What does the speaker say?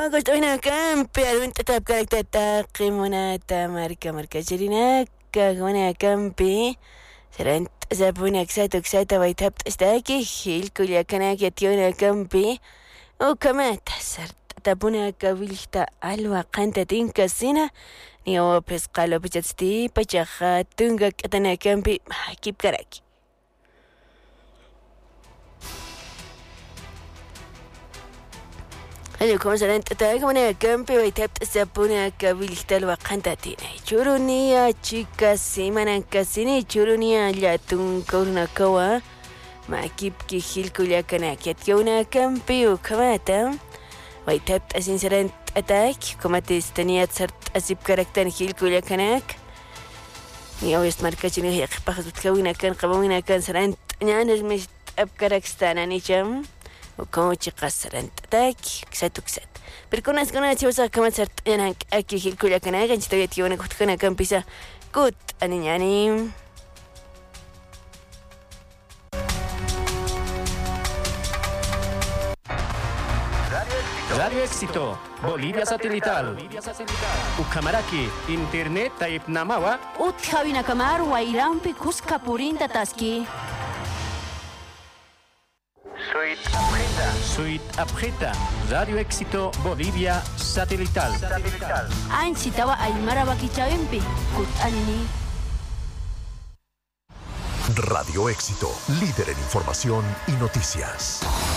Gustoina campi arunta tapkarakta qimunata marka chirinaka guna campi serant zapunak satuk waytapt istaki hilkullakanaki atiuna campi ukamata sart tapunaka vilta alwa qanta tinkasina ni opes qalo pichasti pachaja tunga katana campi kipkaraki. Ayo como serán tata como na campi waytap sapuna kabiltal waqantatina churunia chicas semana kasini churunia latun kauna kawa makip ki hilkulla kana kiatuna campi ukamata waytap asin serán atak como te tenía sart asip karaktan hilkulla kanak ni oyes markachini yaqpajas butkawina kan qabawina kan serán ñanes mis apkarakstana ni cham وكم تشقى سرنت تاك كسات pero con las ganas de usar como ser aquí el cuya que nada que estoy tío una cosa que empieza good aniñani Radio Éxito Bolivia Satelital Ucamaraki Internet Taip Namawa Utjavina Kamar Wairampi Cusca Purinta Taski Suite Abjeta Radio Éxito Bolivia Satelital Ancitaba Aymara Bakichavimpi Kut Anini Radio Éxito, líder en información y noticias.